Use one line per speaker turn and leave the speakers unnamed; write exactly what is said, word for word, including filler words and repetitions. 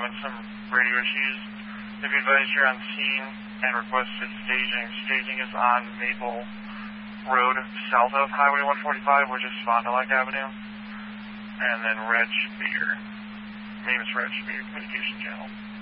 having some radio issues. They've advised you're on scene and requested staging. Staging is on Maple Road, south of Highway one forty-five, which is Fond du Lac Avenue. And then Reg Spear. Name is Reg Spear, Communication Channel.